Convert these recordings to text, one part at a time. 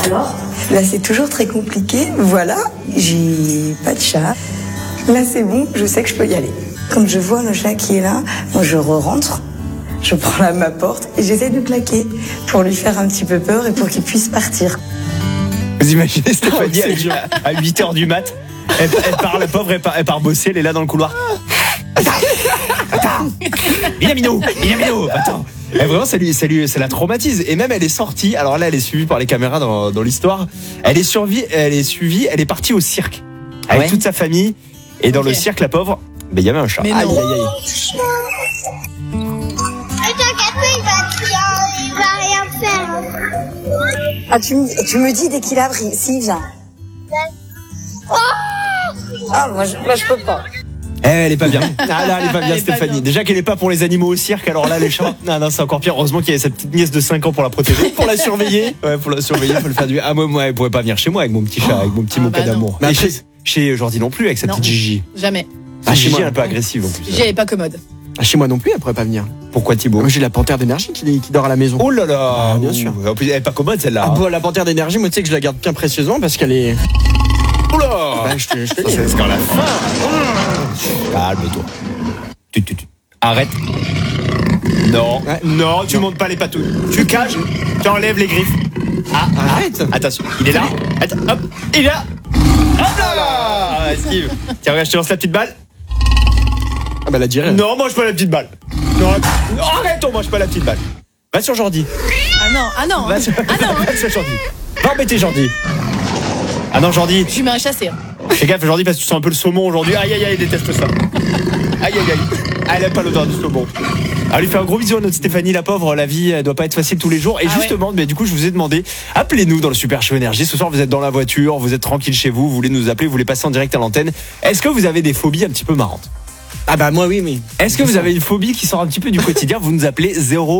Alors, là c'est toujours très compliqué. Voilà, j'ai pas de chat. Là c'est bon, je sais que je peux y aller. Quand je vois le chat qui est là, moi je rentre, je prends ma porte et j'essaie de claquer pour lui faire un petit peu peur et pour qu'il puisse partir. Vous imaginez Stéphanie à 8h du mat, elle part, la pauvre, elle part bosser, elle est là dans le couloir. Attends, Minamino, attends. Et vraiment, ça la traumatise. Et même, elle est sortie. Alors là, elle est suivie par les caméras dans l'histoire. Elle est suivie. Elle est partie au cirque avec toute sa famille. Et dans le cirque, la pauvre, il y avait un chat. Mais aïe, non. aïe, aïe. Il va rien faire. Ah, tu me dis dès qu'il a pris, s'il vient. Ah, moi je peux pas. Elle est pas bien. Ah là, elle est pas bien, Elle est pas Stéphanie. bien. Déjà qu'elle est pas pour les animaux au cirque, alors là, les chats. Non, c'est encore pire. Heureusement qu'il y a sa petite nièce de 5 ans pour la protéger, pour la surveiller. Ouais, pour la surveiller, faut le faire du. Ah, moi, elle pourrait pas venir chez moi avec mon petit chat, avec mon petit moquet bah non. d'amour. Mais Mais après- chez Jordi non plus, avec sa Non. petite Gigi. Jamais. Ah, chez Gigi, moi. elle est un peu agressive en plus. J'y avais pas commode. Chez moi non plus, elle pourrait pas venir. Pourquoi Thibaut? Moi, j'ai la panthère d'énergie qui dort à la maison. Oh là là, Ah, bien sûr. En plus, elle est pas commode celle-là. Ah, bon, la panthère d'énergie, moi, tu sais que je la garde bien précieusement parce qu'elle est. Oh là, Bah, je te dis. c'est jusqu'à la fin. Calme-toi. Tu. Arrête. Non, Ouais. non, tu montes pas les patouilles. Tu caches, tu enlèves les griffes. Ah, Arrête. attention, il est là. Attends, hop, il est là. Hop là, esquive. Tiens, regarde, je te lance la petite balle. Ah, bah, la dirait. Non, mange pas la petite balle. Non, arrête, on mange pas la petite balle. Va sur Jordi. Ah non. Va sur Jordi. Va embêter Jordi. Ah non, Jordi. Je lui mets un chassé. Fais gaffe, Jordi, parce que tu sens un peu le saumon aujourd'hui. Aïe, aïe, aïe, il déteste ça. Aïe, aïe, aïe. Elle aime pas l'odeur du saumon. Alors, lui fait un gros bisou à notre Stéphanie, la pauvre. La vie, elle doit pas être facile tous les jours. Et justement, mais du coup, je vous ai demandé, appelez-nous dans le Super Show Énergie. Ce soir, vous êtes dans la voiture, vous êtes tranquille chez vous, vous voulez nous appeler, vous voulez passer en direct à l'antenne. Est-ce que vous avez des phobies un petit peu marrantes? Ah, bah, moi, oui, mais. Est-ce que vous avez une phobie qui sort un petit peu du quotidien? Vous nous appelez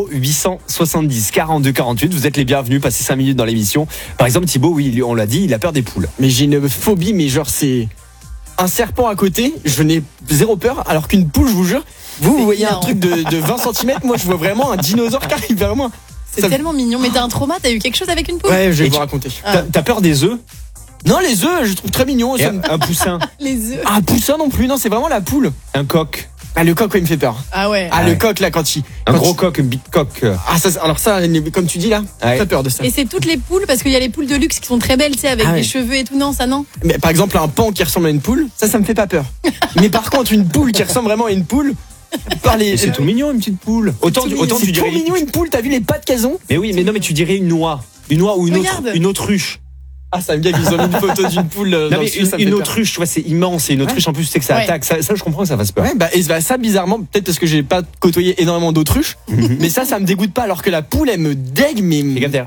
0870 42 48. Vous êtes les bienvenus. Passez 5 minutes dans l'émission. Par exemple, Thibaut, oui, on l'a dit, il a peur des poules. Mais j'ai une phobie, mais genre, c'est. Un serpent à côté, je n'ai zéro peur, alors qu'une poule, je vous jure, vous voyez énorme. un truc de 20 cm, moi, je vois vraiment un dinosaure qui arrive vers moi. C'est Ça- tellement mignon. Mais t'as un trauma? T'as eu quelque chose avec une poule? Ouais, je vais Et vous tu- raconter. T'as peur des œufs? Non, les œufs, je trouve très mignon. Et Ça me- un poussin? Les œufs. Un poussin non plus, non, c'est vraiment la poule. Un coq? Ah, le coq, ouais, il me fait peur. Ah ouais. Ah, ouais. le coq, là, quand il. Un quand gros il- coq, un big coq. Ah, ça, alors ça, comme tu dis là, Ouais. très peur de ça. Et c'est toutes les poules parce qu'il y a les poules de luxe qui sont très belles, tu sais, avec Ah ouais. des cheveux et tout. Non, ça non. Mais par exemple, un pan qui ressemble à une poule, ça me fait pas peur. Mais par contre, une poule qui ressemble vraiment à une poule, par les. C'est tout mignon, une petite poule. Autant C'est tu trop dirais. mignon une poule, t'as vu les pattes qu'elles ont? Mais oui, mais non, mais tu dirais une noix. Une noix ou Regarde. une autruche. Ah, ça me gave, ils ont mis une photo d'une poule. Non, dans mais le sud, ça me une fait peur. autruche, tu vois, c'est immense. Et une autruche, en plus, tu sais que ça Ouais. attaque. Ça, je comprends que ça fasse peur. Ouais, bah, et ça, bizarrement, peut-être parce que j'ai pas côtoyé énormément d'autruches, mais ça me dégoûte pas, alors que la poule, elle me dégue, mais. Fais gaffe derrière.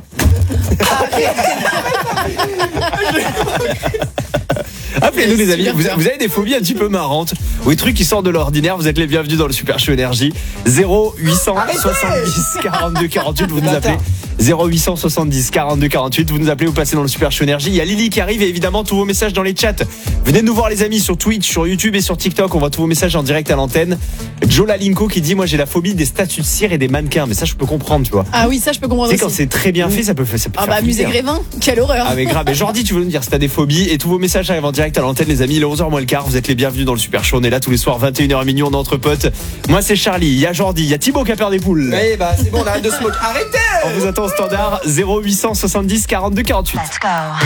Appelez-nous les amis, vous avez des phobies un petit peu marrantes ou des trucs qui sortent de l'ordinaire, vous êtes les bienvenus dans le Super Show Énergie. 0870 42 48, vous nous appelez 0870 42 48, vous nous appelez, vous passez dans le Super Show Énergie. Il y a Lily qui arrive et évidemment tous vos messages dans les chats. Venez nous voir les amis sur Twitch, sur YouTube et sur TikTok, on voit tous vos messages en direct à l'antenne. Joe Lalinko qui dit moi j'ai la phobie des statues de cire et des mannequins, mais ça je peux comprendre, tu vois. Ah oui, ça je peux comprendre Tu sais quand aussi. c'est très bien fait, ça peut Ah faire bah musée flipper. Grévin, quelle horreur. Ah mais grave, mais Jordi, tu veux nous dire si t'as des phobies et tous vos messages arrivent en direct à l'antenne les amis, il est 11h moins le quart, vous êtes les bienvenus dans le Super Show, on est là tous les soirs 21h minuit, on est entre potes. Moi c'est Charlie, il y a Jordi, il y a Thibaut qui a peur des poules. Ouais, bah, c'est bon, on arrête de se moquer. Arrêtez! On vous attend au standard 0870 42 48. Let's go.